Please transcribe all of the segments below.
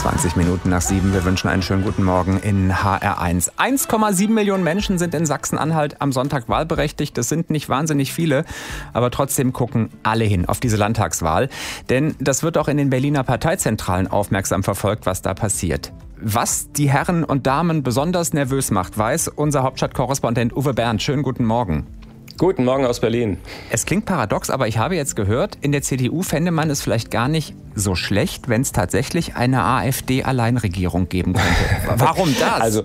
7:20. Wir wünschen einen schönen guten Morgen in HR1. 1,7 Millionen Menschen sind in Sachsen-Anhalt am Sonntag wahlberechtigt. Das sind nicht wahnsinnig viele, aber trotzdem gucken alle hin auf diese Landtagswahl. Denn das wird auch in den Berliner Parteizentralen aufmerksam verfolgt, was da passiert. Was die Herren und Damen besonders nervös macht, weiß unser Hauptstadtkorrespondent Uwe Bernd. Schönen guten Morgen. Guten Morgen aus Berlin. Es klingt paradox, aber ich habe jetzt gehört, in der CDU fände man es vielleicht gar nicht so schlecht, wenn es tatsächlich eine AfD-Alleinregierung geben könnte. Warum das?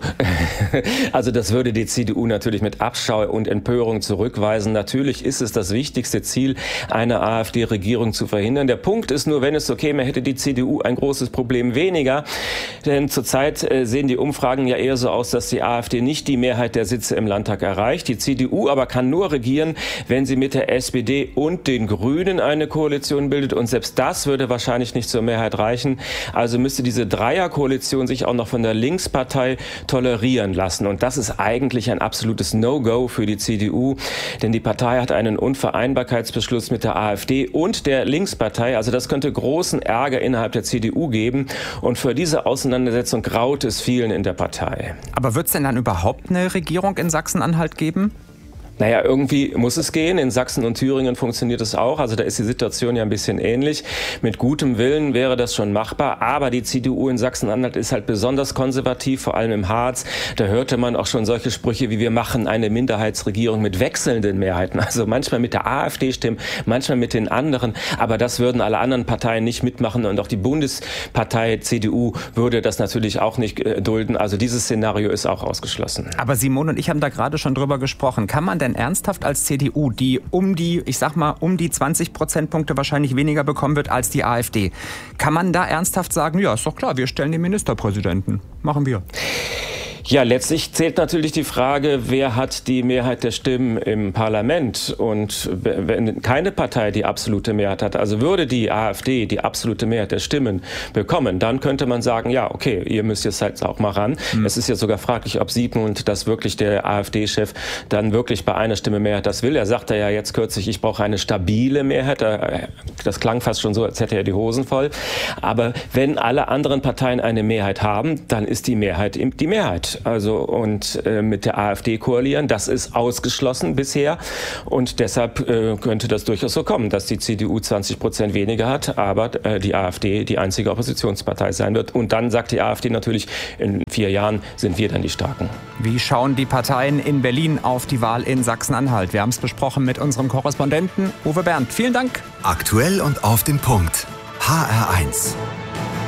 Also das würde die CDU natürlich mit Abscheu und Empörung zurückweisen. Natürlich ist es das wichtigste Ziel, eine AfD-Regierung zu verhindern. Der Punkt ist nur, wenn es so käme, hätte die CDU ein großes Problem weniger. Denn zurzeit sehen die Umfragen ja eher so aus, dass die AfD nicht die Mehrheit der Sitze im Landtag erreicht. Die CDU aber kann nur regieren, wenn sie mit der SPD und den Grünen eine Koalition bildet. Und selbst das würde wahrscheinlich nicht zur Mehrheit reichen. Also müsste diese Dreierkoalition sich auch noch von der Linkspartei tolerieren lassen. Und das ist eigentlich ein absolutes No-Go für die CDU. Denn die Partei hat einen Unvereinbarkeitsbeschluss mit der AfD und der Linkspartei. Also das könnte großen Ärger innerhalb der CDU geben. Und für diese Auseinandersetzung graut es vielen in der Partei. Aber wird es denn dann überhaupt eine Regierung in Sachsen-Anhalt geben? Naja, irgendwie muss es gehen. In Sachsen und Thüringen funktioniert es auch. Also da ist die Situation ja ein bisschen ähnlich. Mit gutem Willen wäre das schon machbar. Aber die CDU in Sachsen-Anhalt ist halt besonders konservativ, vor allem im Harz. Da hörte man auch schon solche Sprüche wie: Wir machen eine Minderheitsregierung mit wechselnden Mehrheiten. Also manchmal mit der AfD stimmen, manchmal mit den anderen. Aber das würden alle anderen Parteien nicht mitmachen. Und auch die Bundespartei CDU würde das natürlich auch nicht dulden. Also dieses Szenario ist auch ausgeschlossen. Aber Simone und ich haben da gerade schon drüber gesprochen. Kann man denn ernsthaft als CDU, die um die 20 Prozentpunkte wahrscheinlich weniger bekommen wird als die AfD, kann man da ernsthaft sagen, ja, ist doch klar, wir stellen den Ministerpräsidenten. Machen wir. Ja, letztlich zählt natürlich die Frage, wer hat die Mehrheit der Stimmen im Parlament? Und wenn keine Partei die absolute Mehrheit hat, also würde die AfD die absolute Mehrheit der Stimmen bekommen, dann könnte man sagen, ja, okay, ihr müsst jetzt halt auch mal ran. Es ist ja sogar fraglich, ob Siebmund, das wirklich der AfD-Chef, dann wirklich bei einer Stimme Mehrheit das will. Er sagte ja jetzt kürzlich, ich brauche eine stabile Mehrheit. Das klang fast schon so, als hätte er die Hosen voll. Aber wenn alle anderen Parteien eine Mehrheit haben, dann ist die Mehrheit die Mehrheit. Und mit der AfD koalieren, das ist ausgeschlossen bisher. Und deshalb könnte das durchaus so kommen, dass die CDU 20% weniger hat, aber die AfD die einzige Oppositionspartei sein wird. Und dann sagt die AfD natürlich, in 4 Jahren sind wir dann die Starken. Wie schauen die Parteien in Berlin auf die Wahl in Sachsen-Anhalt? Wir haben es besprochen mit unserem Korrespondenten Uwe Bernd. Vielen Dank. Aktuell und auf den Punkt. HR1.